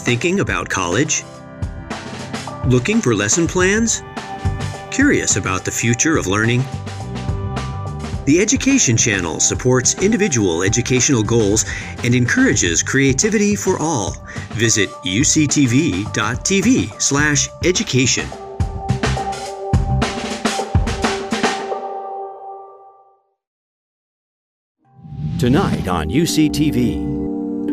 thinking about college? Looking for lesson plans? Curious about the future of learning? The Education Channel supports individual educational goals and encourages creativity for all. Visit uctv.tv/education. Tonight on UCTV.